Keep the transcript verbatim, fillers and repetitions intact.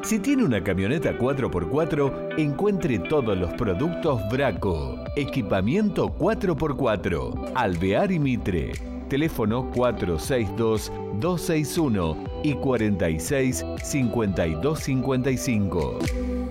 Si tiene una camioneta cuatro por cuatro, encuentre todos los productos Braco. Equipamiento cuatro por cuatro. Alvear y Mitre. Teléfono cuatro seis dos, dos seis uno y cuarenta y seis, cincuenta y dos cincuenta y cinco.